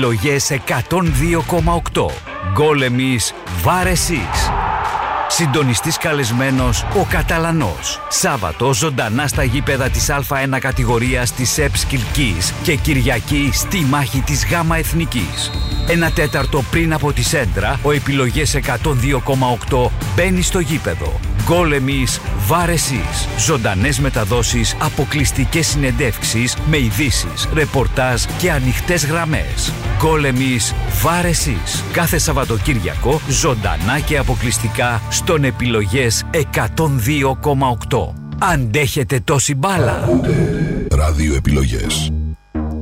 Επιλογές 102,8. Γκολ εμείς, βάρ εσείς. Συντονιστής καλεσμένος ο Καταλανός. Σάββατο ζωντανά στα γήπεδα της Α1 κατηγορίας της ΕΠΣ Κιλκής και Κυριακή στη μάχη της Γάμα Εθνικής. 1/4 πριν από τη σέντρα, ο Επιλογές 102,8 μπαίνει στο γήπεδο. Γκολ εμείς, βάρ εσείς. Ζωντανές μεταδόσεις, αποκλειστικές συνεντεύξεις με ειδήσεις, ρεπορτάζ και ανοιχτές γραμμές. Γκολ εμείς, βάρ εσείς. Κάθε Σαββατοκύριακο, ζωντανά και αποκλειστικά στον Επιλογές 102,8. Αντέχετε τόση μπάλα? Ράδιο Επιλογές.